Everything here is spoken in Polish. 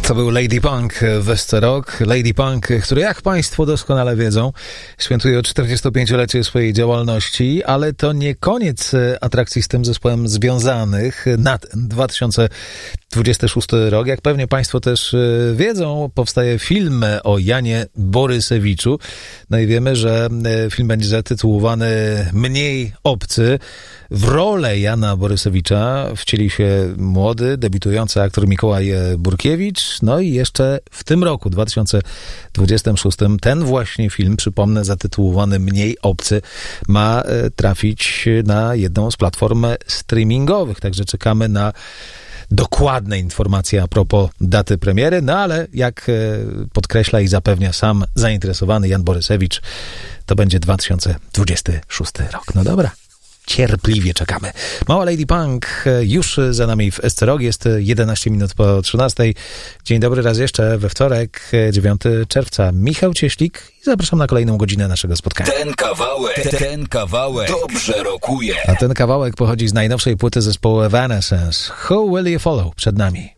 To był Lady Punk w Esterok. Lady Punk, który, jak Państwo doskonale wiedzą, świętuje 45-lecie swojej działalności, ale to nie koniec atrakcji z tym zespołem związanych na 2026 rok. Jak pewnie Państwo też wiedzą, powstaje film o Janie Borysewiczu. No i wiemy, że film będzie zatytułowany Mniej obcy. W rolę Jana Borysewicza wcieli się młody, debiutujący aktor Mikołaj Burkiewicz. No i jeszcze w tym roku, 2026, ten właśnie film, przypomnę, zatytułowany Mniej obcy, ma trafić na jedną z platform streamingowych. Także czekamy na dokładne informacje a propos daty premiery. No ale jak podkreśla i zapewnia sam zainteresowany Jan Borysewicz, to będzie 2026 rok. No dobra. Cierpliwie czekamy. Mała Lady Punk już za nami w Esterog. Jest 11 minut po 13. Dzień dobry raz jeszcze we wtorek, 9 czerwca. Michał Cieślik i zapraszam na kolejną godzinę naszego spotkania. Ten kawałek dobrze rokuje. A ten kawałek pochodzi z najnowszej płyty zespołu Evanescence. Who Will You Follow? Przed nami.